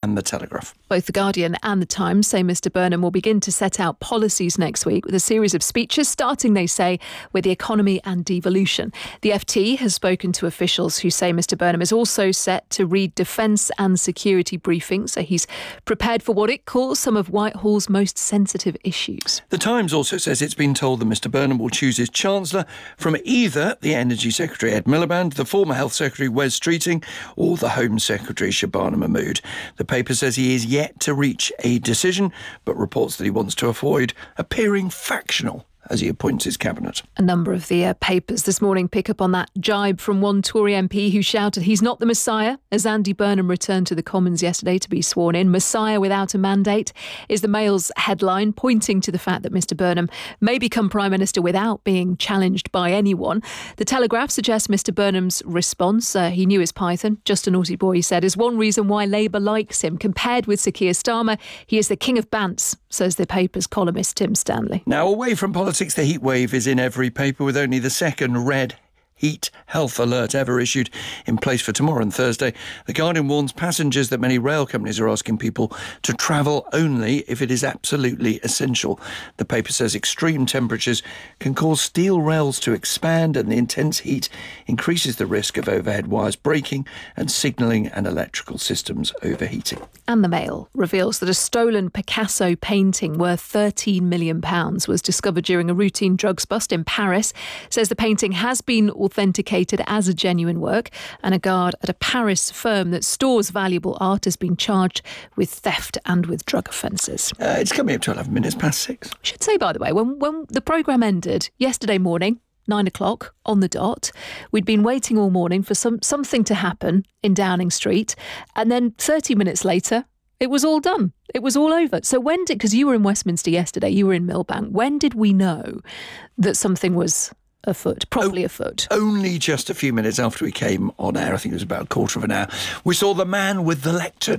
and The Telegraph. Both The Guardian and The Times say Mr Burnham will begin to set out policies next week with a series of speeches, starting, they say, with the economy and devolution. The FT has spoken to officials who say Mr Burnham is also set to read defence and security briefings, so he's prepared for what it calls some of Whitehall's most sensitive issues. The Times also says it's been told that Mr Burnham will choose his Chancellor from either the Energy Secretary Ed Miliband, the former Health Secretary Wes Streeting, or the Home Secretary Shabana Mahmood. The paper says he is yet to reach a decision, but reports that he wants to avoid appearing factional as he appoints his cabinet. A number of the papers this morning pick up on that jibe from one Tory MP who shouted he's not the Messiah as Andy Burnham returned to the Commons yesterday to be sworn in. Messiah without a mandate is the Mail's headline, pointing to the fact that Mr Burnham may become Prime Minister without being challenged by anyone. The Telegraph suggests Mr Burnham's response, he knew his Python, just a naughty boy, he said, is one reason why Labour likes him. Compared with Sir Keir Starmer, he is the king of bants, says the paper's columnist Tim Stanley. Now, away from politics, the heat wave is in every paper, with only the second red heat health alert ever issued in place for tomorrow and Thursday. The Guardian warns passengers that many rail companies are asking people to travel only if it is absolutely essential. The paper says extreme temperatures can cause steel rails to expand, and the intense heat increases the risk of overhead wires breaking and signalling and electrical systems overheating. And the Mail reveals that a stolen Picasso painting worth £13 million was discovered during a routine drugs bust in Paris. Says the painting has been authenticated as a genuine work, and a guard at a Paris firm that stores valuable art has been charged with theft and with drug offences. It's coming up to 11 minutes past 6. I should say, by the way, when the programme ended yesterday morning, 9 o'clock on the dot, we'd been waiting all morning for something to happen in Downing Street, and then 30 minutes later, it was all done. It was all over. So when did, because you were in Westminster yesterday, you were in Millbank, when did we know that something was afoot, properly afoot? Only just a few minutes after we came on air. I think it was about a quarter of an hour. We saw the man with the lectern.